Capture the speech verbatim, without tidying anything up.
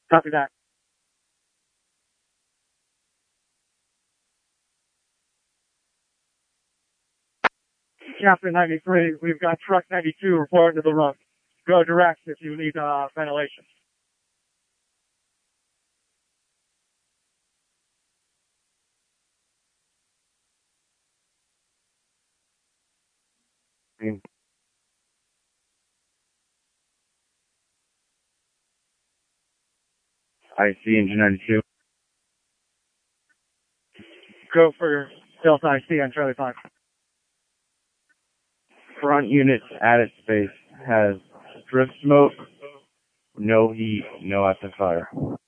Copy that. Captain ninety-three, we've got truck ninety-two reporting to the roof. Go direct if you need uh, ventilation. Mm. I see engine ninety-two. Go for Delta I C on Charlie five. Front unit added space has drift smoke, no heat, no active fire.